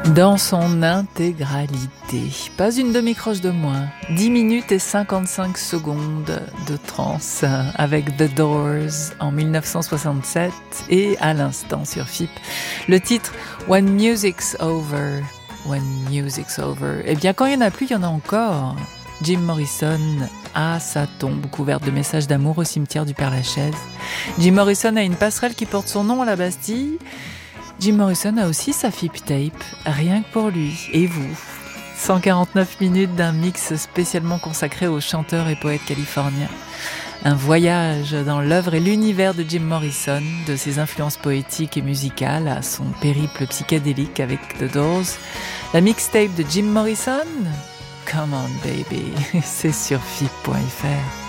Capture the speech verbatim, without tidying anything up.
Dans son intégralité. Pas une demi-croche de moins. dix minutes et cinquante-cinq secondes de trance avec The Doors en mille neuf cent soixante-sept et à l'instant sur F I P. Le titre When Music's Over. When Music's Over. Eh bien, quand il n'y en a plus, il y en a encore. Jim Morrison a sa tombe couverte de messages d'amour au cimetière du Père-Lachaise. Jim Morrison a une passerelle qui porte son nom à la Bastille. Jim Morrison a aussi sa F I P tape, rien que pour lui. Et vous ? cent quarante-neuf minutes d'un mix spécialement consacré au chanteur et poète californien. Un voyage dans l'œuvre et l'univers de Jim Morrison, de ses influences poétiques et musicales à son périple psychédélique avec The Doors. La mixtape de Jim Morrison ? Come on baby, c'est sur F I P point F R.